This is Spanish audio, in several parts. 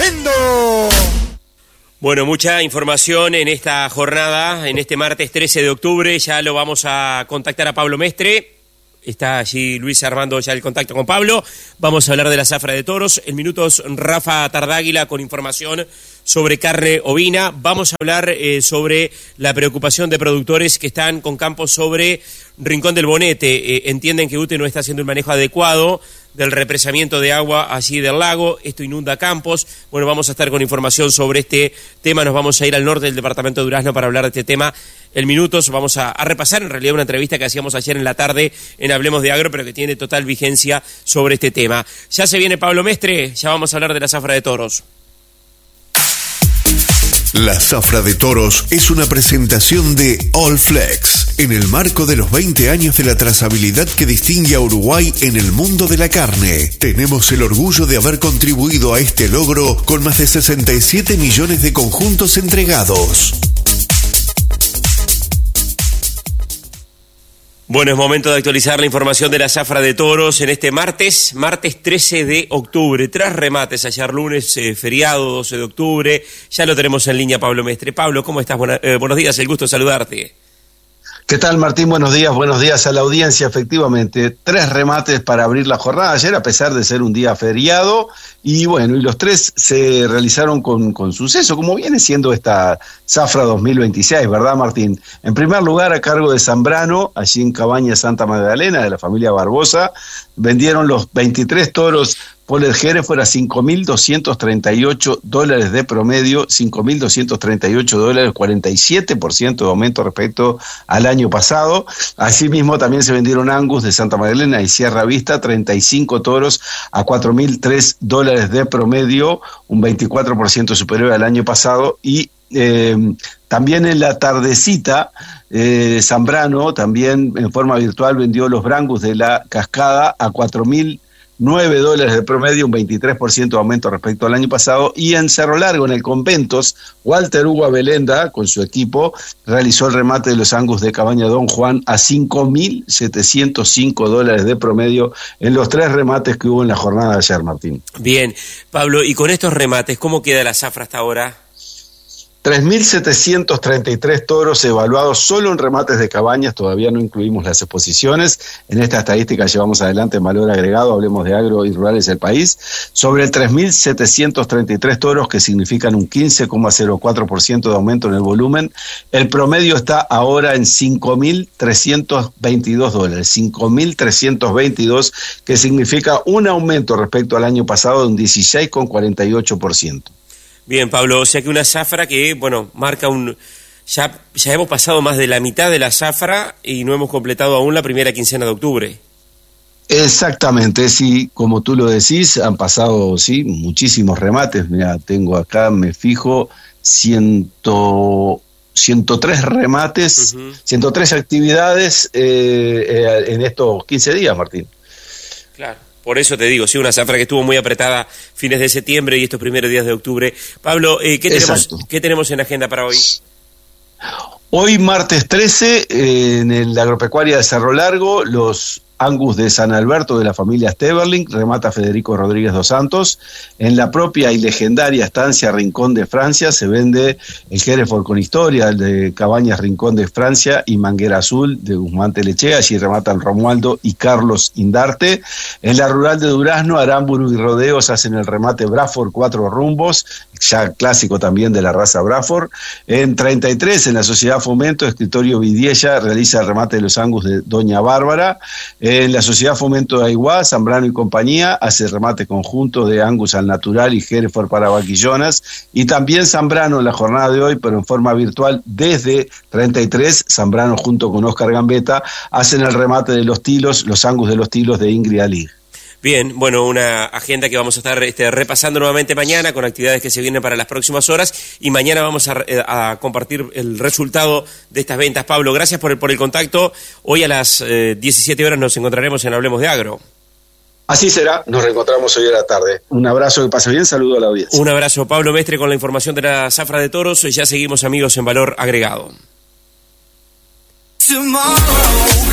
tremendo. Bueno, mucha información en esta jornada, en este martes 13 de octubre. Ya lo vamos a contactar a Pablo Mestre. Está allí Luis armando ya el contacto con Pablo. Vamos a hablar de la zafra de toros. En minutos, Rafa Tardáguila con información sobre carne ovina. Vamos a hablar sobre la preocupación de productores que están con campos sobre Rincón del Bonete. Entienden que UTE no está haciendo el manejo adecuado del represamiento de agua allí del lago. Esto inunda campos. Bueno, vamos a estar con información sobre este tema. Nos vamos a ir al norte del departamento de Durazno para hablar de este tema. En minutos vamos a repasar en realidad una entrevista que hacíamos ayer en la tarde en Hablemos de Agro, pero que tiene total vigencia sobre este tema. Ya se viene Pablo Mestre, ya vamos a hablar de la zafra de toros. La zafra de toros es una presentación de Allflex, en el marco de los 20 años de la trazabilidad que distingue a Uruguay en el mundo de la carne. Tenemos el orgullo de haber contribuido a este logro con más de 67 millones de conjuntos entregados. Bueno, es momento de actualizar la información de la zafra de toros en este martes 13 de octubre. 3 remates ayer lunes, feriado 12 de octubre. Ya lo tenemos en línea Pablo Mestre. Pablo, ¿cómo estás? Buenos días, el gusto de saludarte. ¿Qué tal, Martín? Buenos días a la audiencia. Efectivamente, 3 remates para abrir la jornada ayer, a pesar de ser un día feriado, y bueno, y los 3 se realizaron con suceso, como viene siendo esta zafra 2026, ¿verdad, Martín? En primer lugar, a cargo de Zambrano, allí en Cabañas Santa Magdalena, de la familia Barbosa, vendieron los 23 toros por el Hereford a $5.238 de promedio, $5.238, 47% de aumento respecto al año pasado. Asimismo, también se vendieron Angus de Santa Magdalena y Sierra Vista, 35 toros a $4.003 de promedio, un 24% superior al año pasado. Y también en la tardecita, Zambrano también en forma virtual vendió los Brangus de la Cascada a $4.009 de promedio, un 23% de aumento respecto al año pasado. Y en Cerro Largo, en el Conventos, Walter Hugo Belenda, con su equipo, realizó el remate de los Angus de Cabaña Don Juan a $5.705 de promedio en los 3 remates que hubo en la jornada de ayer, Martín. Bien, Pablo, y con estos remates, ¿cómo queda la zafra hasta ahora? 3.733 toros evaluados solo en remates de cabañas, todavía no incluimos las exposiciones. En esta estadística llevamos adelante en valor agregado, Hablemos de Agro y Rurales del País, sobre 3.733 toros, que significan un 15,04% de aumento en el volumen. El promedio está ahora en $5.322, $5.322, que significa un aumento respecto al año pasado de un 16,48%. Bien, Pablo, o sea que una zafra que, bueno, marca ya hemos pasado más de la mitad de la zafra y no hemos completado aún la primera quincena de octubre. Exactamente, sí, como tú lo decís, han pasado, sí, muchísimos remates. Mira, tengo acá, me fijo, 103 remates, 103 actividades en estos 15 días, Martín. Claro. Por eso te digo, sí, una zafra que estuvo muy apretada fines de septiembre y estos primeros días de octubre. Pablo, ¿qué tenemos en agenda para hoy? Hoy, martes 13, en la agropecuaria de Cerro Largo, los Angus de San Alberto de la familia Steverling, remata Federico Rodríguez dos Santos. En la propia y legendaria estancia Rincón de Francia se vende el Hereford con historia, el de Cabañas Rincón de Francia y Manguera Azul de Guzmán Telechea. Allí rematan Romualdo y Carlos Indarte. En la rural de Durazno, Aramburu y Rodeos hacen el remate Braford 4 rumbos, ya clásico también de la raza Braford. En 33, en la Sociedad Fomento, Escritorio Vidiella realiza el remate de los Angus de Doña Bárbara. En la Sociedad Fomento de Aiguá, Zambrano y compañía hace el remate conjunto de Angus al natural y Hereford para vaquillonas. Y también Zambrano en la jornada de hoy, pero en forma virtual desde 33, Zambrano junto con Oscar Gambetta hacen el remate de los tilos, los Angus de los tilos de Ingrid Ali. Bien, bueno, una agenda que vamos a estar repasando nuevamente mañana con actividades que se vienen para las próximas horas, y mañana vamos a compartir el resultado de estas ventas. Pablo, gracias por el contacto. Hoy a las 17 horas nos encontraremos en Hablemos de Agro. Así será, nos reencontramos hoy a la tarde. Un abrazo, que pase bien, saludo a la audiencia. Un abrazo, Pablo Mestre, con la información de la zafra de toros. Ya seguimos, amigos, en Valor Agregado. Tomorrow.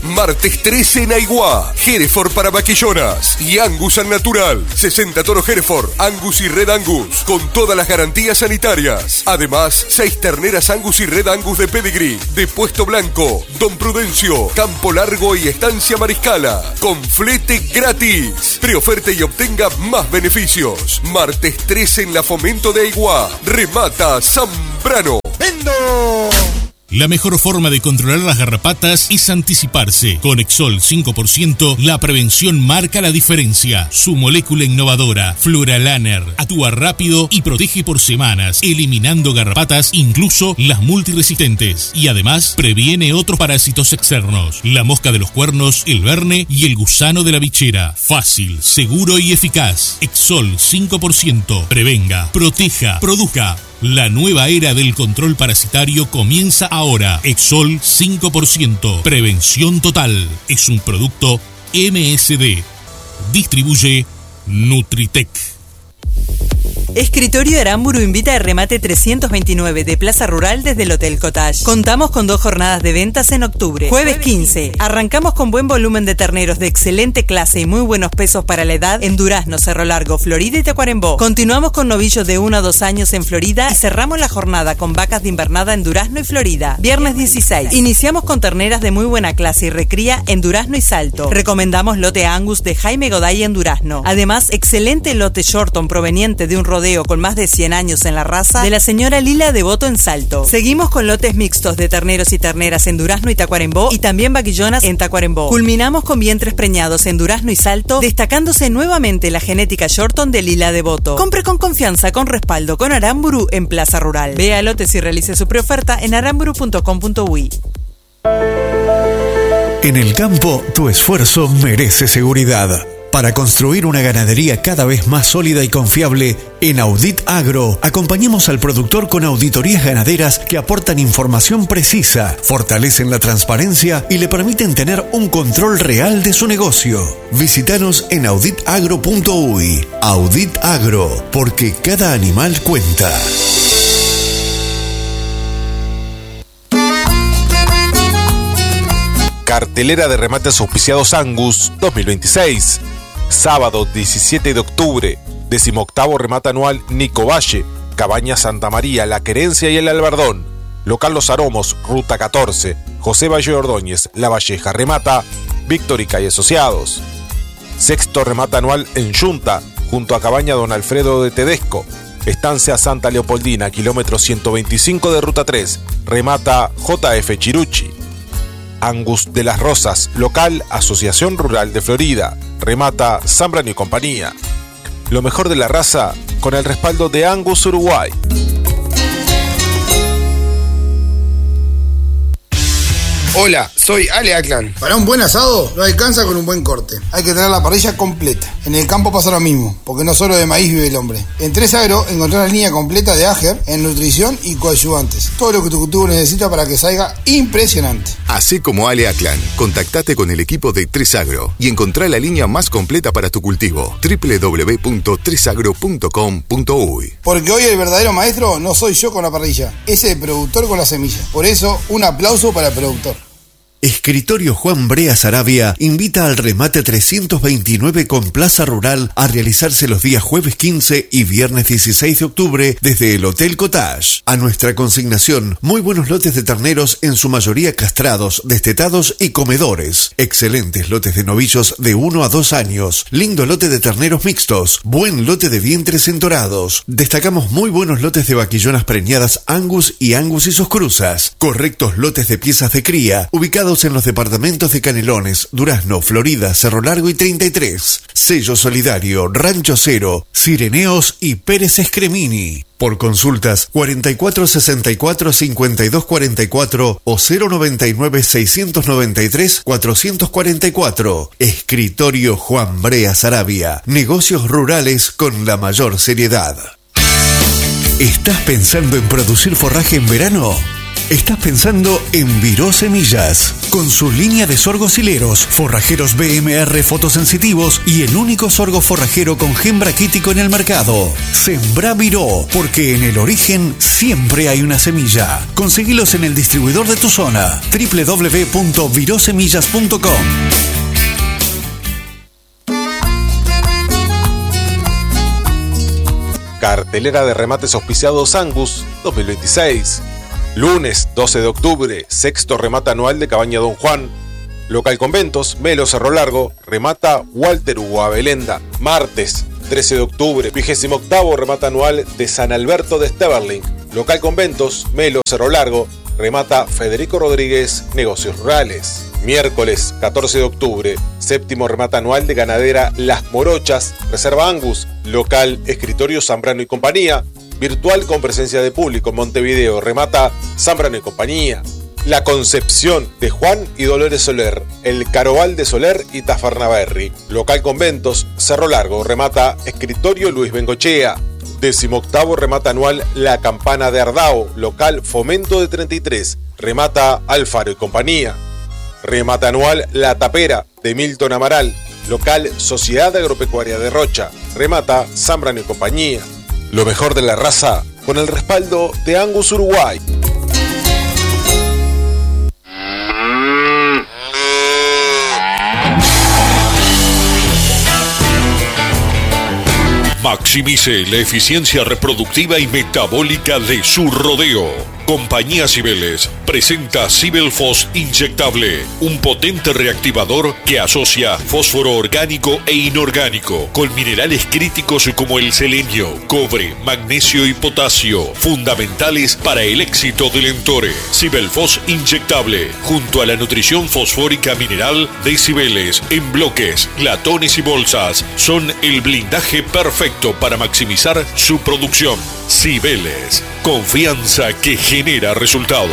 Martes 13 en Aiguá. Hereford para vaquillonas y Angus al natural. 60 toros Hereford, Angus y Red Angus, con todas las garantías sanitarias. Además, 6 terneras Angus y Red Angus de pedigree, de Puesto Blanco, Don Prudencio, Campo Largo y Estancia Mariscala, con flete gratis. Preoferte y obtenga más beneficios. Martes 13 en la Fomento de Aiguá. Remata Zambrano. ¡Vendo! La mejor forma de controlar las garrapatas es anticiparse. Con Exol 5%, la prevención marca la diferencia. Su molécula innovadora, Fluralaner, actúa rápido y protege por semanas, eliminando garrapatas, incluso las multiresistentes. Y además, previene otros parásitos externos. La mosca de los cuernos, el verne y el gusano de la bichera. Fácil, seguro y eficaz. Exol 5%. Prevenga, proteja, produzca. La nueva era del control parasitario comienza ahora. Exol 5%. Prevención total. Es un producto MSD. Distribuye Nutritec. Escritorio Aramburu invita a remate 329 de Plaza Rural desde el Hotel Cottage. Contamos con 2 jornadas de ventas en octubre. Jueves 15. Arrancamos con buen volumen de terneros de excelente clase y muy buenos pesos para la edad en Durazno, Cerro Largo, Florida y Tacuarembó. Continuamos con novillos de 1 a 2 años en Florida y cerramos la jornada con vacas de invernada en Durazno y Florida. Viernes 16. Iniciamos con terneras de muy buena clase y recría en Durazno y Salto. Recomendamos lote Angus de Jaime Goday en Durazno. Además, excelente lote Shorton proveniente de un rodeo con más de 100 años en la raza de la señora Lila Devoto en Salto. Seguimos con lotes mixtos de terneros y terneras en Durazno y Tacuarembó y también vaquillonas en Tacuarembó. Culminamos con vientres preñados en Durazno y Salto, destacándose nuevamente la genética Shorton de Lila Devoto. Compre con confianza, con respaldo, con Aramburu en Plaza Rural. Vea lotes y realice su preoferta en aramburu.com.uy. En el campo, tu esfuerzo merece seguridad. Para construir una ganadería cada vez más sólida y confiable, en Audit Agro acompañamos al productor con auditorías ganaderas que aportan información precisa, fortalecen la transparencia y le permiten tener un control real de su negocio. Visítanos en auditagro.uy. Audit Agro, porque cada animal cuenta. Cartelera de remates auspiciados Angus 2026. Sábado 17 de octubre, 18º remate anual Nico Valle, Cabaña Santa María, La Querencia y El Albardón. Local Los Aromos, Ruta 14, José Valle Ordóñez, La Valleja. Remata Victorica y Asociados. Sexto remate anual en Yunta, junto a Cabaña Don Alfredo de Tedesco. Estancia Santa Leopoldina, kilómetro 125 de Ruta 3. Remata JF Chirucci. Angus de las Rosas, local Asociación Rural de Florida. Remata Zambrano y compañía. Lo mejor de la raza con el respaldo de Angus Uruguay. Hola, soy Ale Aklan. Para un buen asado no alcanza con un buen corte. Hay que tener la parrilla completa. En el campo pasa lo mismo, porque no solo de maíz vive el hombre. En 3 Agro encontrás la línea completa de Ager en nutrición y coadyuvantes. Todo lo que tu cultivo necesita para que salga impresionante. Así como Ale Aklan, contactate con el equipo de 3 Agro y encontrá la línea más completa para tu cultivo. www.3agro.com.uy. Porque hoy el verdadero maestro no soy yo con la parrilla, es el productor con la semilla. Por eso, un aplauso para el productor. Escritorio Juan Brea Sarabia invita al remate 329 con Plaza Rural a realizarse los días jueves 15 y viernes 16 de octubre desde el Hotel Cottage. A nuestra consignación, muy buenos lotes de terneros, en su mayoría castrados, destetados y comedores. Excelentes lotes de novillos de 1 a 2 años. Lindo lote de terneros mixtos. Buen lote de vientres entorados. Destacamos muy buenos lotes de vaquillonas preñadas Angus y sus cruzas. Correctos lotes de piezas de cría, ubicados en los departamentos de Canelones, Durazno, Florida, Cerro Largo y 33. Sello solidario, Rancho Cero, Cireneos y Pérez Escremini. Por consultas 4464-5244 o 099-693-444. Escritorio Juan Brea Sarabia. Negocios rurales con la mayor seriedad. ¿Estás pensando en producir forraje en verano? Estás pensando en Viró Semillas. Con su línea de sorgos hileros, forrajeros BMR fotosensitivos y el único sorgo forrajero con gen braquítico en el mercado. Sembrá Viró, porque en el origen siempre hay una semilla. Conseguilos en el distribuidor de tu zona. www.virosemillas.com. Cartelera de remates auspiciados Angus 2026. Lunes 12 de octubre, sexto remate anual de Cabaña Don Juan. Local Conventos, Melo Cerro Largo, remata Walter Hugo Abelenda. Martes 13 de octubre, 28º remate anual de San Alberto de Steverling. Local Conventos, Melo Cerro Largo, remata Federico Rodríguez, Negocios Rurales. Miércoles 14 de octubre, séptimo remate anual de Ganadera Las Morochas, Reserva Angus. Local Escritorio Zambrano y Compañía. Virtual con presencia de público en Montevideo, remata Zambrano y Compañía. La Concepción de Juan y Dolores Soler, el Caroval de Soler y Tafarnaberry. Local Conventos, Cerro Largo, remata Escritorio Luis Bengochea. 18º remate anual La Campana de Ardao, local Fomento de 33, remata Alfaro y Compañía. Remate anual La Tapera de Milton Amaral, local Sociedad Agropecuaria de Rocha, remata Zambrano y Compañía. Lo mejor de la raza con el respaldo de Angus Uruguay. Maximice la eficiencia reproductiva y metabólica de su rodeo. Compañía Cibeles presenta Cibelfos inyectable, un potente reactivador que asocia fósforo orgánico e inorgánico con minerales críticos como el selenio, cobre, magnesio y potasio, fundamentales para el éxito del Entore. Cibelfos inyectable, junto a la nutrición fosfórica mineral de Cibeles, en bloques, latones y bolsas, son el blindaje perfecto para maximizar su producción. Cibeles, confianza que genera resultados.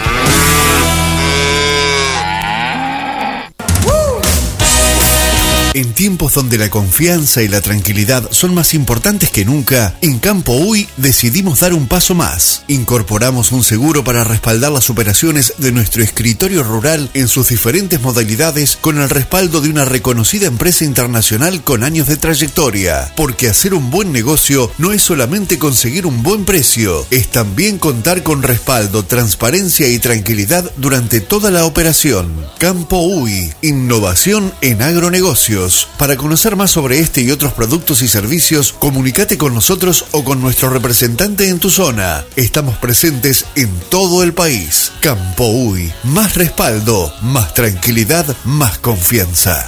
En tiempos donde la confianza y la tranquilidad son más importantes que nunca, en Campo Uy decidimos dar un paso más. Incorporamos un seguro para respaldar las operaciones de nuestro escritorio rural en sus diferentes modalidades con el respaldo de una reconocida empresa internacional con años de trayectoria. Porque hacer un buen negocio no es solamente conseguir un buen precio, es también contar con respaldo, transparencia y tranquilidad durante toda la operación. Campo Uy, innovación en agronegocios. Para conocer más sobre este y otros productos y servicios, comunícate con nosotros o con nuestro representante en tu zona. Estamos presentes en todo el país. Campo Uy, más respaldo, más tranquilidad, más confianza.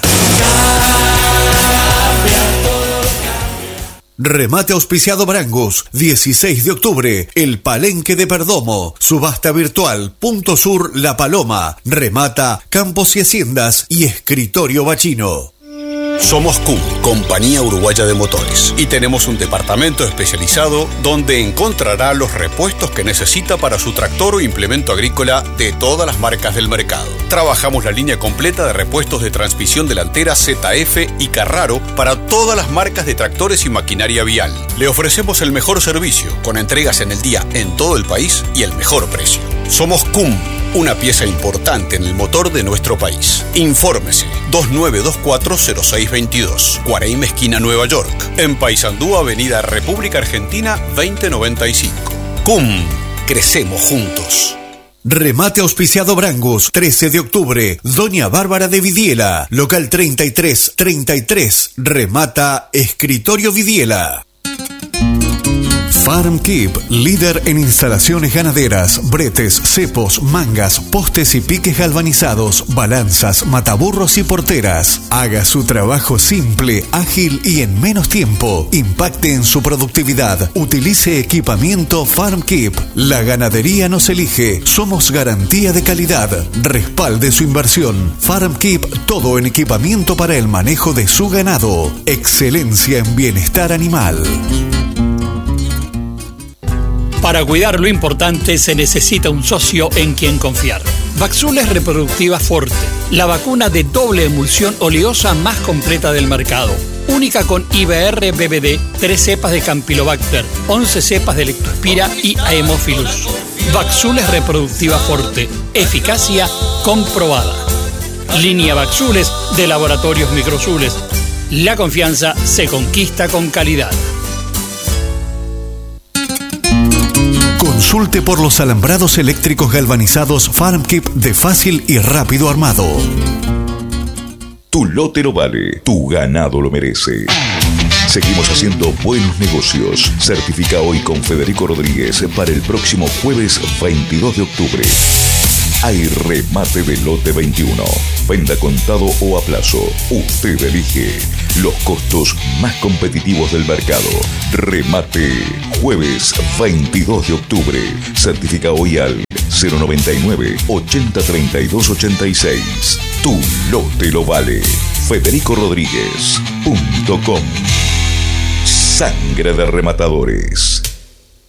Remate auspiciado Barangus, 16 de octubre, el Palenque de Perdomo, subasta virtual, Punto Sur La Paloma, remata Campos y Haciendas y Escritorio Bachino. Somos CUM, Compañía Uruguaya de Motores, y tenemos un departamento especializado donde encontrará los repuestos que necesita para su tractor o implemento agrícola de todas las marcas del mercado. Trabajamos la línea completa de repuestos de transmisión delantera ZF y Carraro para todas las marcas de tractores y maquinaria vial. Le ofrecemos el mejor servicio, con entregas en el día en todo el país y el mejor precio. Somos CUM, una pieza importante en el motor de nuestro país. Infórmese 2924-0622, Cuareim esquina Nueva York, en Paysandú, Avenida República Argentina 2095. CUM, crecemos juntos. Remate auspiciado Brangus, 13 de octubre, Doña Bárbara de Vidiela, local 3333, remata Escritorio Vidiela. FarmKeep, líder en instalaciones ganaderas, bretes, cepos, mangas, postes y piques galvanizados, balanzas, mataburros y porteras. Haga su trabajo simple, ágil y en menos tiempo. Impacte en su productividad. Utilice equipamiento FarmKeep. La ganadería nos elige. Somos garantía de calidad. Respalde su inversión. FarmKeep, todo en equipamiento para el manejo de su ganado. Excelencia en bienestar animal. Para cuidar lo importante se necesita un socio en quien confiar. Vaxules Reproductiva Forte, la vacuna de doble emulsión oleosa más completa del mercado. Única con IBR-BBD, 3 cepas de Campylobacter, 11 cepas de Leptospira y Haemophilus. Baxules Reproductiva Forte. Eficacia comprobada. Línea Baxules de Laboratorios Microsules. La confianza se conquista con calidad. Consulte por los alambrados eléctricos galvanizados FarmKeep de fácil y rápido armado. Tu lote lo vale, tu ganado lo merece. Seguimos haciendo buenos negocios. Certifica hoy con Federico Rodríguez para el próximo jueves 22 de octubre. Hay remate de lote 21. Venda contado o a plazo. Usted elige los costos más competitivos del mercado. Remate jueves 22 de octubre. Certifica hoy al 099 80 32 86. Tu lote lo vale. FedericoRodríguez.com. Sangre de rematadores.